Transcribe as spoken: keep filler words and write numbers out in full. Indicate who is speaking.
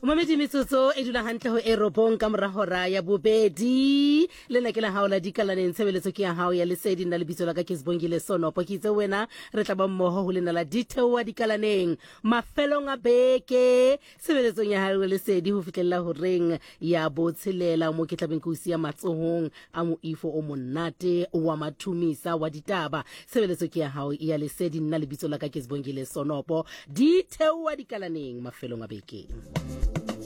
Speaker 1: Mamedi metsotso e dula hantle ho Eropong ka mora hora ya bobedi le na ke la haola dikalaneng tshebeletso ke ya hao ya lesedi nna lebitso la ka ke Sibongile Sonopo ke itse wena re tla ba mmoho ho lena la ditheoa dikalaneng mafelong a beke tshebeletso ya hao lesedi ho fitlella ho reng ya botshelela mo ke tlabeng ke usia matsohong a moifo o monate wa mathumisa wa ditaba tshebeletso ke ya hao ya lesedi nna lebitso la ka ke Sibongile Sonopo ditheoa dikalaneng mafelong a beke.